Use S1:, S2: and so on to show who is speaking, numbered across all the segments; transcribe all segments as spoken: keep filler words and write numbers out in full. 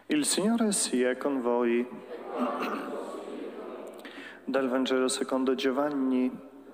S1: Il Signore sia con voi. Dal Vangelo secondo Giovanni.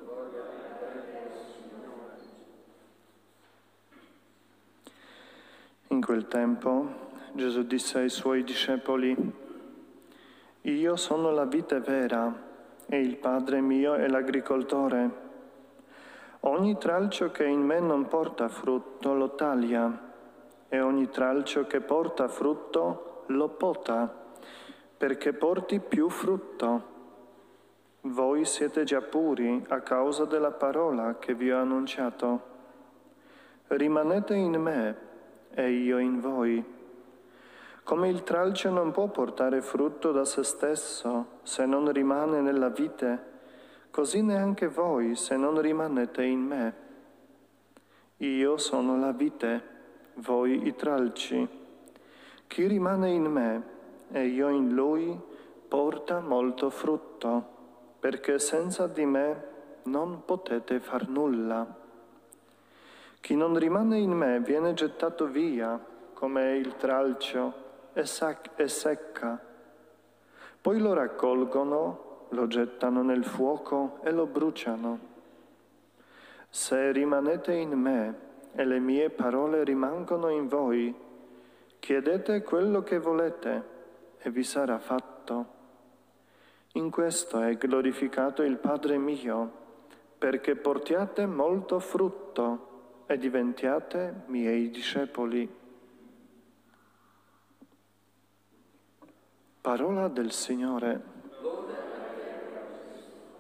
S1: In quel tempo Gesù disse ai suoi discepoli: Io sono la vite vera e il Padre mio è l'agricoltore. Ogni tralcio che in me non porta frutto lo taglia e ogni tralcio che porta frutto lo pota, perché porti più frutto. Voi siete già puri a causa della parola che vi ho annunciato. Rimanete in me e io in voi. Come il tralcio non può portare frutto da se stesso se non rimane nella vite, così neanche voi se non rimanete in me. Io sono la vite, voi i tralci. Chi rimane in me e io in lui porta molto frutto, perché senza di me non potete far nulla. Chi non rimane in me viene gettato via come il tralcio e, sac- e secca. Poi lo raccolgono, lo gettano nel fuoco e lo bruciano. Se rimanete in me e le mie parole rimangono in voi, chiedete quello che volete e vi sarà fatto. In questo è glorificato il Padre mio, perché portiate molto frutto e diventiate miei discepoli. Parola del Signore.